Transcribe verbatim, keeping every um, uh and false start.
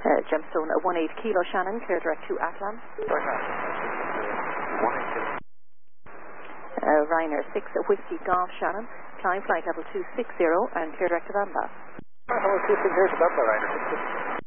Uh, Gemstone uh, one eight Kilo Shannon, clear direct to Atlan. Uh, Ryanair six uh, Whiskey Golf Shannon, climb flight level two six zero and clear direct to Bamba. Level two six zero to Bamba, Ryanair six.